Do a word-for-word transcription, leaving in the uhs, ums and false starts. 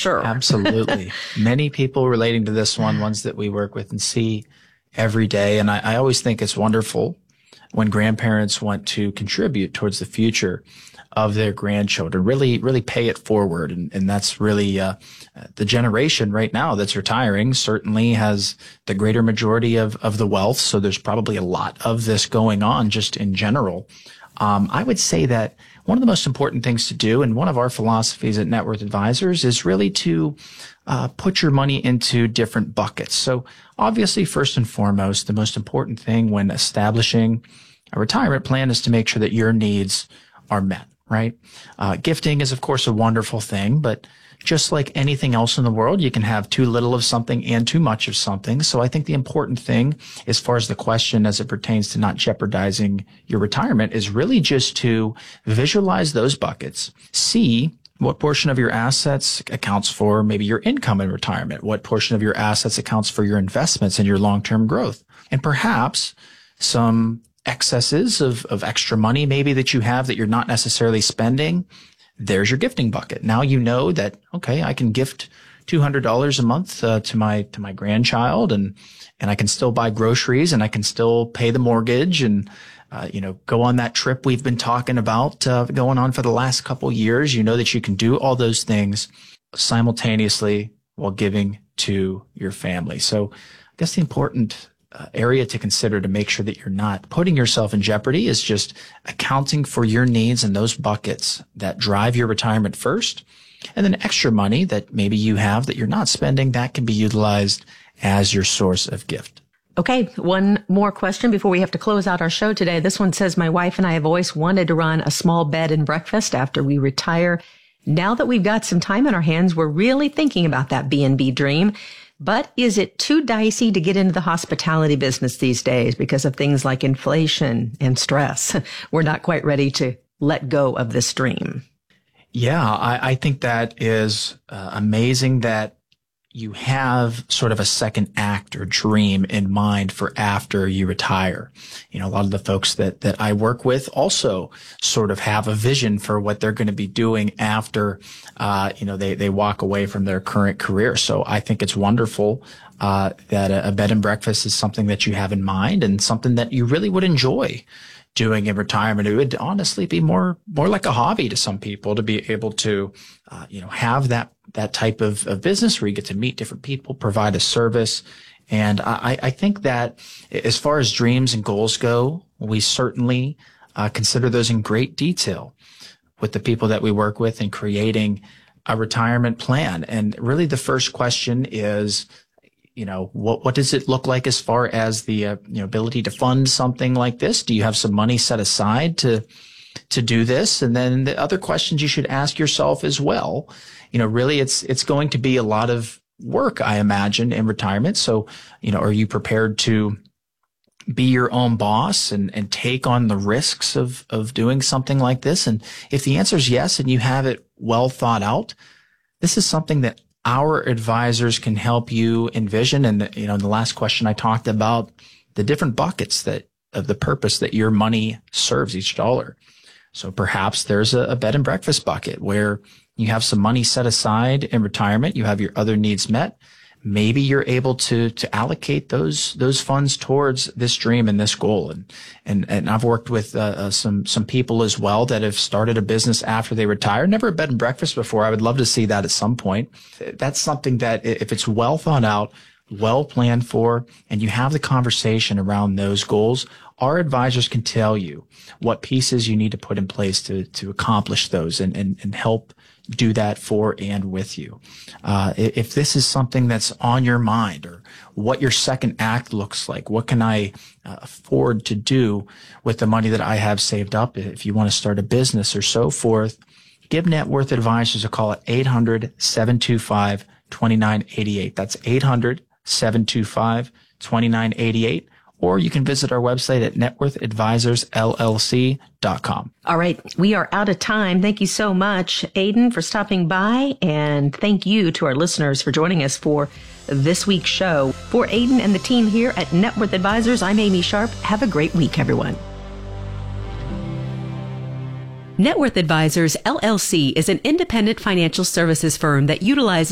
sure. Absolutely. Many people relating to this one, ones that we work with and see every day. And I, I always think it's wonderful when grandparents want to contribute towards the future of their grandchildren, really, really pay it forward. And, and that's really, uh, the generation right now that's retiring certainly has the greater majority of, of the wealth. So there's probably a lot of this going on just in general. Um, I would say that one of the most important things to do, and one of our philosophies at Net Worth Advisors, is really to uh, put your money into different buckets. So obviously, first and foremost, the most important thing when establishing a retirement plan is to make sure that your needs are met, right? Uh, gifting is, of course, a wonderful thing, but just like anything else in the world, you can have too little of something and too much of something. So I think the important thing, as far as the question as it pertains to not jeopardizing your retirement, is really just to visualize those buckets, see what portion of your assets accounts for maybe your income in retirement, what portion of your assets accounts for your investments and your long-term growth, and perhaps some excesses of, of extra money maybe that you have that you're not necessarily spending. There's your gifting bucket. Now you know that, okay, I can gift two hundred dollars a month uh, to my, to my grandchild, and, and I can still buy groceries, and I can still pay the mortgage, and, uh, you know, go on that trip we've been talking about, uh, going on for the last couple years. You know that you can do all those things simultaneously while giving to your family. So I guess the important Uh, area to consider to make sure that you're not putting yourself in jeopardy is just accounting for your needs in those buckets that drive your retirement first. And then extra money that maybe you have that you're not spending, that can be utilized as your source of gift. Okay, one more question before we have to close out our show today. This one says, my wife and I have always wanted to run a small bed and breakfast after we retire. Now that we've got some time on our hands, we're really thinking about that B and B dream. But is it too dicey to get into the hospitality business these days because of things like inflation and stress? We're not quite ready to let go of this dream. Yeah, I, I think that is uh, amazing that you have sort of a second act or dream in mind for after you retire. You know, a lot of the folks that, that I work with also sort of have a vision for what they're going to be doing after, uh, you know, they, they walk away from their current career. So I think it's wonderful, uh, that a, a bed and breakfast is something that you have in mind and something that you really would enjoy doing in retirement. It would honestly be more, more like a hobby to some people to be able to, uh, you know, have that, that type of, of business where you get to meet different people, provide a service. And I, I think that as far as dreams and goals go, we certainly, uh, consider those in great detail with the people that we work with in creating a retirement plan. And really the first question is, you know, what, what does it look like as far as the, uh, you know, ability to fund something like this? Do you have some money set aside to, to do this? And then the other questions you should ask yourself as well, you know, really it's, it's going to be a lot of work, I imagine, in retirement. So, you know, are you prepared to be your own boss and, and take on the risks of, of doing something like this? And if the answer is yes, and you have it well thought out, this is something that our advisors can help you envision. And, you know, in the last question, I talked about the different buckets that of the purpose that your money serves each dollar. So perhaps there's a, a bed and breakfast bucket where you have some money set aside in retirement. You have your other needs met. Maybe you're able to, to allocate those, those funds towards this dream and this goal. And, and, and I've worked with, uh, uh, some, some people as well that have started a business after they retire. Never a bed and breakfast before. I would love to see that at some point. That's something that if it's well thought out, well planned for, and you have the conversation around those goals, our advisors can tell you what pieces you need to put in place to, to accomplish those and, and, and help do that for and with you. Uh, if this is something that's on your mind, or what your second act looks like, what can I uh, afford to do with the money that I have saved up? If you want to start a business or so forth, give Net Worth Advisors a call at eight hundred, seven two five, two nine eight eight. That's eight hundred, seven two five, two nine eight eight. Or you can visit our website at net worth advisors l l c dot com. All right. We are out of time. Thank you so much, Aidan, for stopping by. And thank you to our listeners for joining us for this week's show. For Aidan and the team here at Net Worth Advisors, I'm Amy Sharp. Have a great week, everyone. Net Worth Advisors, L L C is an independent financial services firm that utilizes